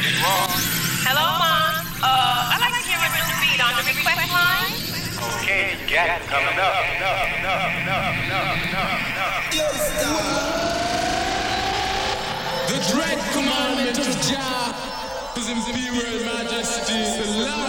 Hello, Mom. I'd like to hear a new beat on the request line. Okay, you got it coming up. The dread commandment of Jah, His Imperial Majesty, the